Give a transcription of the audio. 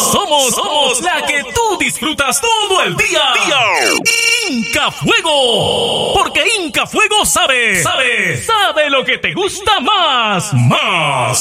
Somos la que tú disfrutas todo el día. Inca Fuego. Porque Inca Fuego sabe lo que te gusta más.